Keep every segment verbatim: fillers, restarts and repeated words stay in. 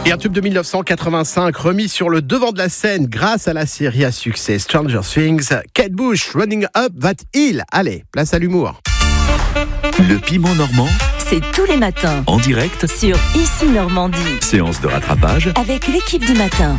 Et un tube de dix-neuf cent quatre-vingt-cinq remis sur le devant de la scène grâce à la série à succès Stranger Things. Kate Bush, Running Up That Hill. Allez, place à l'humour. Le piment normand, c'est tous les matins en direct sur Ici Normandie séance de rattrapage avec l'équipe du matin.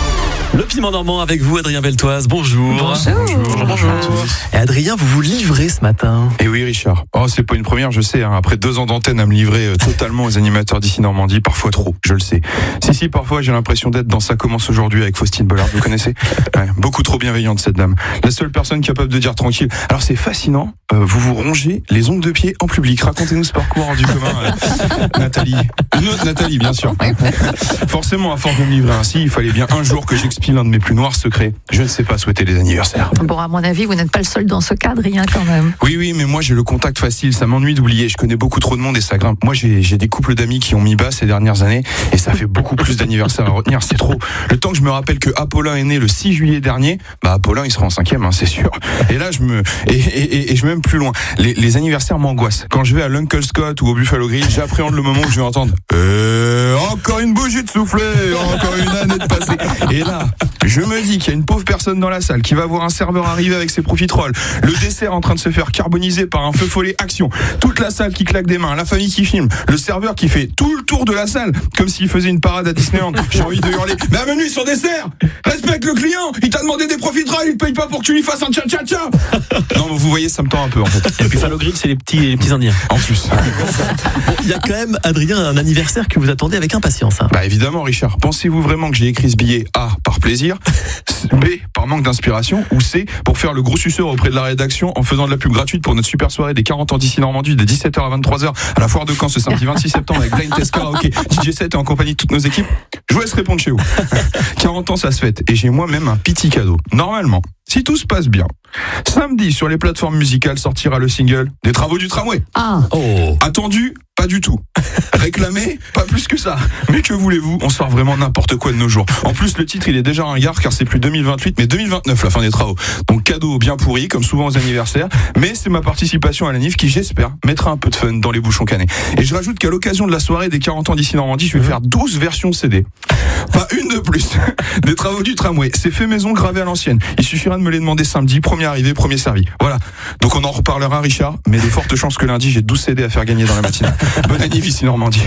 Le piment normand avec vous, Adrien Beltoise. Bonjour. Bonjour. Bonjour. Et Adrien, vous vous livrez ce matin. Et oui, Richard. Oh, c'est pas une première, je sais. Hein. Après deux ans d'antenne à me livrer euh, totalement aux animateurs d'ici Normandie, parfois trop, je le sais. Si, si, parfois j'ai l'impression d'être dans Ça commence aujourd'hui avec Faustine Bollard. Vous connaissez ? Ouais, beaucoup trop bienveillante cette dame. La seule personne capable de dire tranquille. Alors c'est fascinant. Euh, vous vous rongez les ongles de pied en public. Racontez-nous ce parcours hors du commun, euh, Nathalie. Une autre Nathalie, bien sûr. Forcément, à force de me livrer ainsi, il fallait bien un jour que j'expie l'un de mes plus noirs secrets. Je ne sais pas souhaiter les anniversaires. Bon, à mon avis, vous n'êtes pas le seul dans ce cas, Adrien, quand même. Oui, oui, mais moi j'ai le contact facile. Ça m'ennuie d'oublier. Je connais beaucoup trop de monde et ça grimpe. Moi j'ai, j'ai des couples d'amis qui ont mis bas ces dernières années et ça fait beaucoup plus d'anniversaires à retenir. C'est trop. Le temps que je me rappelle que Apollin est né le six juillet dernier, bah Apollin il sera en cinquième, hein, c'est sûr. Et là je me et, et, et, et je vais même plus loin. Les, les anniversaires m'angoissent. Quand je vais à l'Uncle Scott ou au Buffalo Grill, j'appréhende le moment où je vais entendre euh, encore une bougie de soufflé, encore une année de passé. Et là, je me dis qu'il y a une pauvre personne dans la salle qui va voir un serveur arriver avec ses profiteroles, le dessert en train de se faire carboniser par un feu follet action, toute la salle qui claque des mains, la famille qui filme, le serveur qui fait tout le tour de la salle comme s'il faisait une parade à Disneyland. J'ai envie de hurler, mais amène-lui son dessert, respecte le client, il t'a demandé des profiteroles, il te paye pas pour que tu lui fasses un tcha-tcha-tcha. Non mais vous voyez, ça me tend un peu en fait. Et puis Buffalo Grill, c'est les petits, les petits indiens. En plus. Bon, il y a quand même, Adrien, un anniversaire que vous attendez avec impatience. Hein. Bah évidemment, Richard. Pensez-vous vraiment que j'ai écrit ce billet A, par plaisir, B, par manque d'inspiration, ou C, pour faire le gros suceur auprès de la rédaction en faisant de la pub gratuite pour notre super soirée des quarante ans d'ici Normandie de dix-sept heures à vingt-trois heures à la foire de Caen ce samedi vingt-six septembre avec Blind Test Karaoke, D J set et en compagnie de toutes nos équipes? Je vous laisse répondre chez vous. quarante ans, ça se fête et j'ai moi-même un petit cadeau. Normalement, si tout se passe bien, samedi sur les plateformes musicales sortira le single des Travaux du Tramway. Ah. Oh. Attendu, pas du tout. Réclamé, pas plus que ça. Mais que voulez-vous, on sort vraiment n'importe quoi de nos jours. En plus, le titre, il est déjà ringard car c'est plus deux mille vingt-huit, mais deux mille vingt-neuf, la fin des travaux. Donc cadeau bien pourri, comme souvent aux anniversaires. Mais c'est ma participation à la N I F qui, j'espère, mettra un peu de fun dans les bouchons canés. Et je rajoute qu'à l'occasion de la soirée des quarante ans d'ici Normandie, je vais faire douze versions C D. Pas une de plus. Des Travaux du Tramway. C'est fait maison, gravé à l'ancienne. Il suffira de me les demander samedi, premier arrivé, premier servi. Voilà. Donc on en reparlera, Richard, mais de fortes chances que lundi, j'ai douze C D à faire gagner dans la matinée. Bonne année ici Normandie.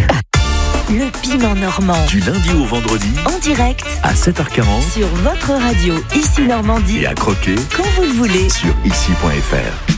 Le piment normand du lundi au vendredi en direct à sept heures quarante sur votre radio Ici Normandie et à croquer quand vous le voulez sur ici point f r.